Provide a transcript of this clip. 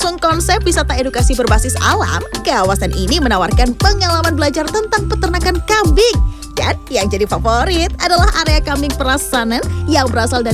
Mengusung konsep wisata edukasi berbasis alam, kawasan ini menawarkan pengalaman belajar tentang peternakan kambing. Dan yang jadi favorit adalah area kambing perasanan yang berasal dari